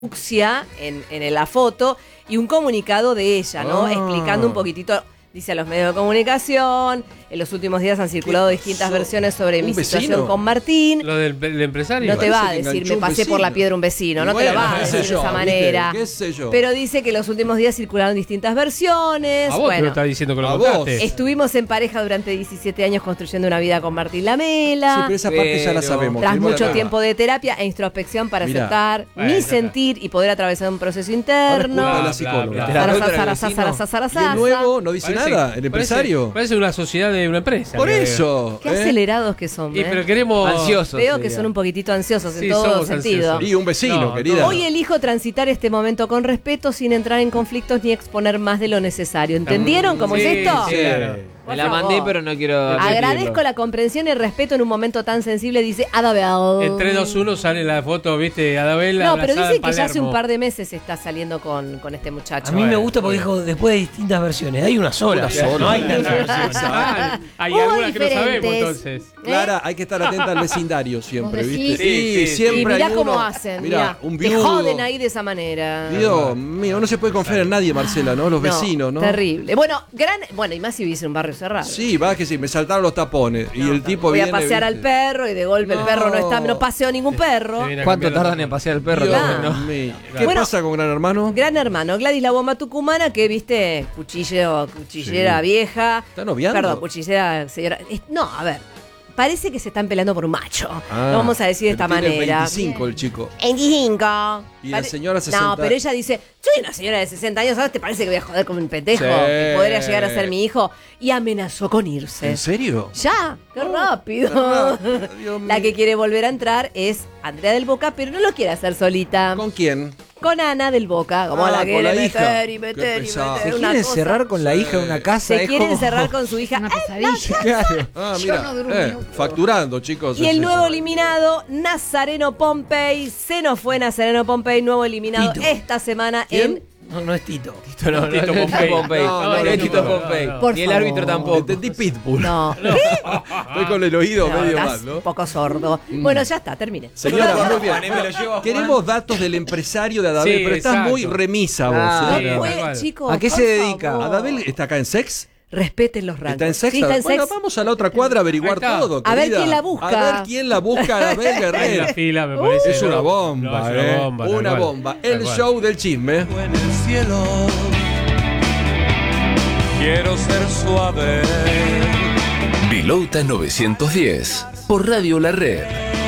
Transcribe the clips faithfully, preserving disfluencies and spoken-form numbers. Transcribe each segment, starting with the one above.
En, en la foto y un comunicado de ella, ¿no? Ah. Explicando un poquitito, dice a los medios de comunicación, en los últimos días han circulado distintas so, versiones sobre mi vecino? situación con Martín. Lo del, del empresario. No te va a Parece que decir, enganchó me un pasé por la vecino. piedra un vecino, no Bueno, te lo va a qué sé decir de yo, esa ¿viste? manera. ¿Qué sé yo? Pero dice que los últimos días circularon distintas versiones. A vos te lo Bueno, está diciendo que lo A contaste. vos. estuvimos en pareja durante diecisiete años construyendo una vida con Martín Lamela. Sí, pero esa parte ya la Pero- sabemos. Tras Tenemos mucho la- tiempo de terapia e introspección para Mirá. aceptar Bueno, mi ya está. sentir y poder atravesar un proceso Ahora es interno. culpa de la Bla, psicóloga. bla, bla. Terapeuta Zara, del zara, vecino. zara, zara, Y zara, el nuevo no dice Parece- nada, el empresario. Parece, parece una sociedad de una empresa. Por que- eso. Qué ¿eh? acelerados que son, Y ¿eh? pero queremos. Ansioso. Veo que sería. son un poquitito ansiosos Sí, en todo somos sentido. ansiosos. Y un vecino, No, querida. Hoy elijo transitar este momento con respeto sin entrar en conflictos ni exponer más de lo necesario. ¿Entendieron cómo Sí, es esto? sí, claro. Por Me la favor. mandé, pero no quiero. Agradezco repetirlo. la comprensión y el respeto en un momento tan sensible, dice Adabel. En tres dos uno sale la foto, viste, Adabel. No, pero abrazada dice en que ya hace un Palermo. par de meses está saliendo con, con este muchacho. A mí me Bueno, gusta porque bueno. dijo después de distintas versiones. Hay una sola. Una sola. No hay Hay tantas. Ah, hay Hubo algunas que no sabemos diferentes. entonces. Clara, hay que estar atenta al vecindario siempre, ¿Vos ¿viste? decís? Sí, sí, sí. Y siempre mirá hay cómo uno- hacen, Mirá, mirá. un Te viudo. joden ahí de esa manera. Dios mío, no se puede confiar en nadie, Marcela, ¿no? Los vecinos, ¿no? Terrible. Bueno, gran, bueno, y más si vivís en un barrio cerrado. Sí, va que sí, me saltaron los tapones. Y el tipo Voy viene. a pasear al ¿viste? perro y de golpe el No. perro no está, no paseo ningún perro. Se viene a ¿Cuánto cambiar la tardan en foto. pasear el perro? Dios Claro. también, no? mío. ¿Qué Bueno, pasa con Gran Hermano? Gran hermano, Gladys la bomba tucumana, que viste, cuchillo, cuchillera Sí. vieja. ¿Está noviando? Perdón, cuchillera, señora. es- No, a ver. Parece que se están peleando por un macho. Ah, Lo vamos a decir de pero esta tiene manera. veinticinco el chico. veinticinco. Y la Pare- señora sesenta. No, pero ella dice, soy una señora de sesenta años, ¿sabes? ¿Te parece que voy a joder con un pendejo? Sí. Que podría llegar a ser mi hijo. Y amenazó con irse. ¿En serio? Ya, qué rápido. qué rápido, Dios La mío. que quiere volver a entrar es Andrea del Boca, pero no lo quiere hacer solita. Con, ¿Con quién? Ana del Boca, como Ah, la con quiere la meter hija. y Qué meter y pesado. meter. Se una quiere cosa. encerrar con la hija en una casa. Se es quiere como- encerrar con su hija. Una ¡Eh, pesadilla. Claro. Ah, Yo mira. no durmo eh, un minuto. facturando, chicos. Y el Sí, nuevo sí. eliminado, Nazareno Pompey. Se nos fue Nazareno Pompey, nuevo eliminado Tito. esta semana ¿Quién? en... No, no es Tito. Tito, no, no, Tito no, no, Pompey. Pompey. No, No, no, no, no, es Tito no, Pompey. no, no. Por Ni el favor. árbitro tampoco. Entendí Pitbull. No, Estoy con el oído no, medio estás mal, ¿no? un poco sordo. Bueno, ya está, termine. Señora, muy bien. Juan, eh, me lo llevo a Juan. Queremos datos del empresario de Adabel, Sí, pero estás exacto. muy remisa vos. Ah, ¿eh? No Sí, puede, tal cual. chicos. ¿A qué por se dedica? favor. ¿Adabel está acá en sex? Respeten los rangos. ¿Está en sex? Sí, está en Bueno, sex. vamos a la otra cuadra a averiguar Ahí está. todo. A ver querida. quién la busca. A ver quién la busca, Adabel En la Guerrero. fila, me parece. Es ¿no? una No, bomba, es una ¿eh? bomba. tal Una cual. bomba. Tal El cual. show del chisme. en el cielo. Quiero ser suave. Pilota novecientos diez por Radio La Red.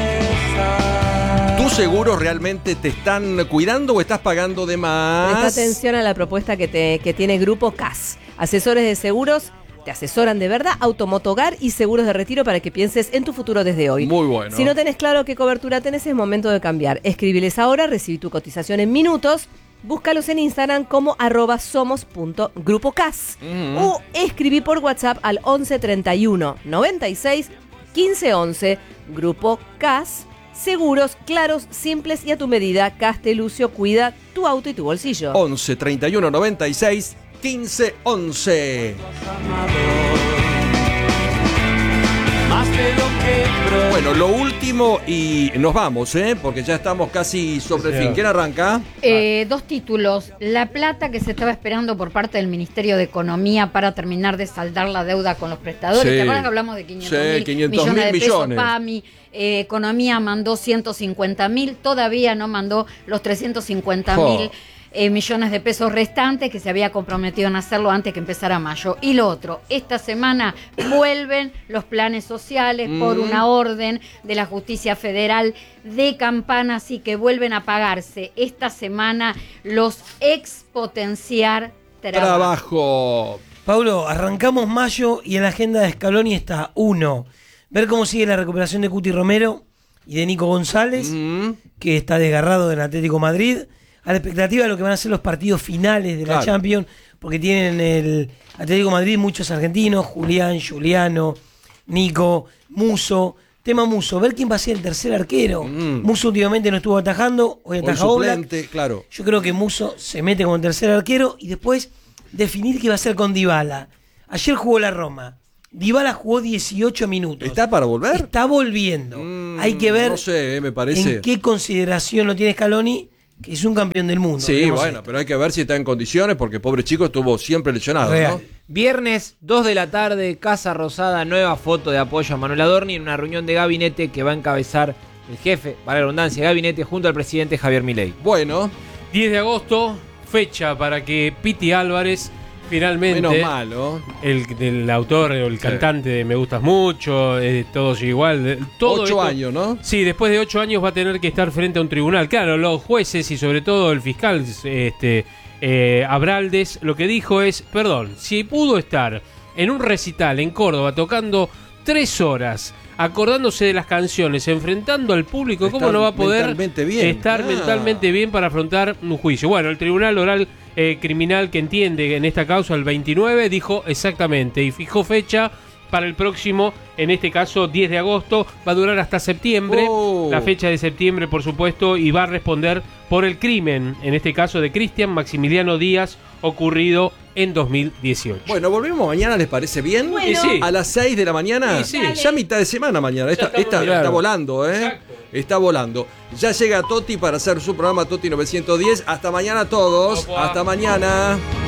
¿Tus seguros realmente te están cuidando o estás pagando de más? Presta atención a la propuesta que, te, que tiene Grupo C A S. Asesores de seguros te asesoran de verdad, automotogar y seguros de retiro para que pienses en tu futuro desde hoy. Muy bueno. Si no tenés claro qué cobertura tenés, es momento de cambiar. Escribiles ahora, recibí tu cotización en minutos. Búscalos en Instagram como arroba somos punto grupo cas. Mm. O escribí por WhatsApp al once treinta y uno noventa y seis quince once. Grupo C A S. Seguros claros, simples y a tu medida. Castelucio cuida tu auto y tu bolsillo. once treinta y uno noventa y seis quince once. Más de lo que pro- Bueno, lo último y nos vamos, ¿eh? Porque ya estamos casi sobre el Sí. fin. ¿Quién arranca? Eh, dos títulos. La plata que se estaba esperando por parte del Ministerio de Economía para terminar de saldar la deuda con los prestadores. Sí. ¿Te acuerdas que hablamos de quinientos Sí, mil quinientos millones mil de pesos? millones. PAMI, eh, Economía mandó ciento cincuenta mil, todavía no mandó los trescientos cincuenta mil. Jo. Eh, millones de pesos restantes que se había comprometido en hacerlo antes que empezara mayo. Y lo otro, esta semana vuelven los planes sociales por Mm. una orden de la Justicia Federal de Campana, así que vuelven a pagarse esta semana los expotenciar trabajo. Trabajo. Pablo, arrancamos mayo y en la agenda de Scaloni está uno, ver cómo sigue la recuperación de Cuti Romero y de Nico González, Mm. que está desgarrado del Atlético Madrid, a la expectativa de lo que van a ser los partidos finales de la Claro. Champions, porque tienen el Atlético Madrid muchos argentinos, Julián, Juliano, Nico, Muso. Tema Muso, ver quién va a ser el tercer arquero. Mm. Muso últimamente no estuvo atajando, hoy Hoy ataja Oblak. suplente, claro. Yo creo que Muso se mete como tercer arquero y después definir qué va a hacer con Dybala. Ayer jugó la Roma. Dybala jugó dieciocho minutos. ¿Está para volver? Está volviendo. Mm, Hay que ver No sé, eh, me parece. en qué consideración lo tiene Scaloni que es un campeón del mundo. Sí, Veremos bueno, esto. pero hay que ver si está en condiciones porque pobre chico estuvo siempre lesionado, Real. ¿no? Viernes, dos de la tarde, Casa Rosada, nueva foto de apoyo a Manuel Adorni en una reunión de gabinete que va a encabezar el jefe, para la redundancia, de gabinete junto al presidente Javier Milei. Bueno, diez de agosto, fecha para que Piti Álvarez finalmente, menos mal, ¿no? el, el autor o el Sí. cantante de Me Gustas Mucho, eh, Todos igual, de- todo Ocho esto- años, ¿no? Sí, después de ocho años va a tener que estar frente a un tribunal. Claro, los jueces y sobre todo el fiscal este, eh, Abraldes lo que dijo es, perdón, si pudo estar en un recital en Córdoba tocando tres horas, acordándose de las canciones, enfrentando al público, ¿cómo Estar no va a poder mentalmente bien? estar Ah. mentalmente bien para afrontar un juicio? Bueno, el Tribunal Oral eh, Criminal que entiende en esta causa el veintinueve dijo exactamente y fijó fecha para el próximo, en este caso diez de agosto, va a durar hasta septiembre, Oh. la fecha de septiembre por supuesto, y va a responder por el crimen, en este caso de Cristian Maximiliano Díaz, ocurrido en dos mil dieciocho. Bueno, volvemos mañana, ¿les parece bien? Bueno. Y sí. A las seis de la mañana. Y sí. Ya mitad de semana mañana. Esta, estamos esta- bien. está volando, ¿eh? Exacto. Está volando. Ya llega Toti para hacer su programa Toti novecientos diez. Hasta mañana a todos. Opa. Hasta mañana.